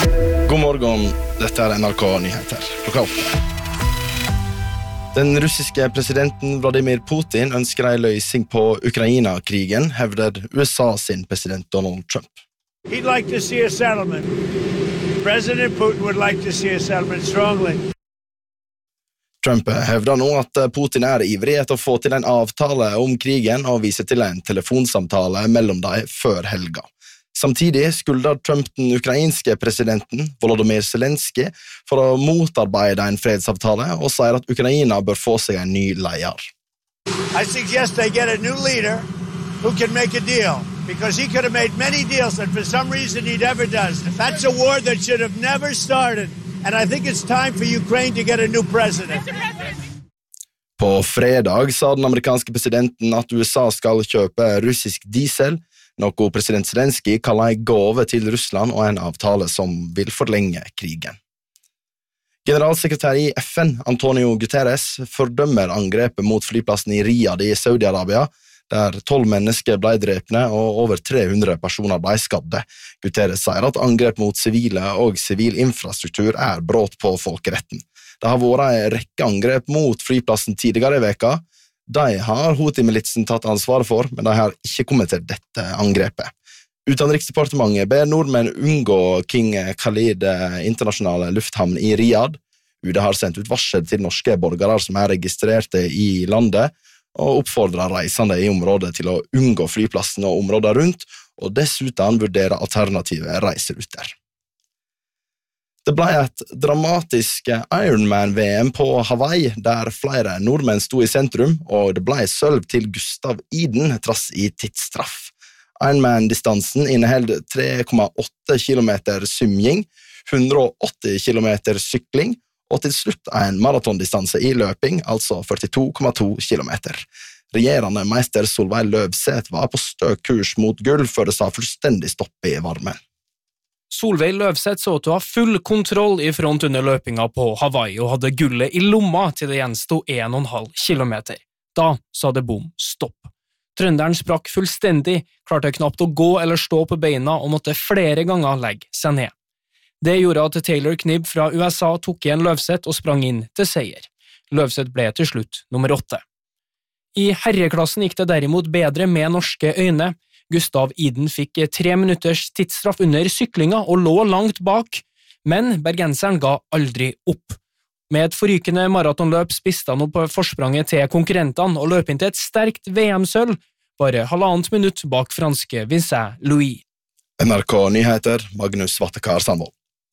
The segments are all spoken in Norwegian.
God morgen, dette NRK Nyheter. Klokka 8. Den russiske presidenten Vladimir Putin ønsker en løsning på Ukraina-krigen, hevder USA sin president Donald Trump. He'd like to see a settlement. President Putin would like to see a settlement strongly. Trump hevder nå at Putin ivrig etter å få til en avtale om krigen og viser til en telefonsamtale mellom dem før helga. Samtidig skulder Trump den ukrainske presidenten, Volodymyr Zelensky, for å motarbeide en fredsavtale og sier at Ukraina bør få seg en ny leder. I suggest they get a new leader who can make a deal, because he could have made many deals that for some reason he never does. That's a war that should have never started, and I think it's time for Ukraine to get a new president. På fredag sa den amerikanske presidenten at USA skal kjøpe russisk diesel, noe president Zelensky kaller en gave til Russland og en avtale som vil forlenge krigen. Generalsekretær i FN, Antonio Guterres, fordømmer angrepet mot flyplassen i Riyadh i Saudi-Arabia, der 12 mennesker ble drepne og over 300 personer ble skadde. Guterres sier at angrep mot sivile og sivil infrastruktur brudd på folkeretten. Det har vært en rekke angrep mot flyplassen tidligere i veka. De har Houthi-militsen tatt ansvaret for, men de har ikke kommet til dette angrepet. Utenriksdepartementet ber nordmenn unngå King Khalid internasjonale lufthavn i Riyadh. UD har sendt ut varsel til norske borgere som registrerte i landet, og oppfordrer reisende i området til å unngå flyplassen og området rundt, og dessuten vurdere alternative reiseruter. Det ble et dramatisk Ironman-VM på Hawaii, der flere nordmenn sto i sentrum, og det ble sølv til Gustav Iden trass i tidsstraff. Ironman-distansen inneholder 3,8 kilometer svømming, 180 kilometer sykling, og til slutt en maratondistanse i løping, altså 42,2 kilometer. Regjerende meister Solveig Løvseth var på stø kurs mot gull før det sa fullstendig stopp i varmen. Solveig Løvseth så til å ha full kontroll i front under løpinga på Hawaii og hadde gullet i lomma til det gjensto 1,5 kilometer. Da sa det bom, stopp. Trønderen sprakk fullstendig, klarte knapt å gå eller stå på beina og måtte flere ganger legge seg ned. Det gjorde at Taylor Knibb fra USA tok igjen Løvseth og sprang inn til seier. Løvseth ble til slutt nummer 8. I herreklassen gikk det derimot bedre med norske øyne. Gustav Iden fikk 3 minutters tidsstraff under syklinga og lå langt bak, men bergenseren ga aldri opp. Med et forrykende maratonløp spiste han opp forspranget til konkurrentene og løp inn til et sterkt VM-sølv, bare 1,5 minutt bak franske Vincent Louis. NRK Nyheter, Magnus Vattekar Sandvold.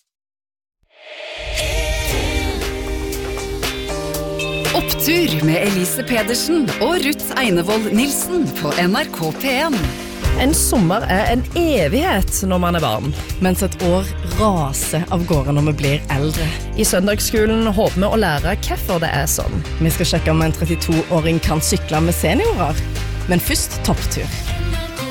Opptur med Elise Pedersen og Ruth Einevold Nilsen på NRK P1. En sommer en evighet når man barn, mens et år raser av gårde når vi blir eldre. I søndagsskolen håper vi å lære hvorfor det sånn. Vi skal sjekke om en 32-åring kan sykle med seniorer. Men først topptur.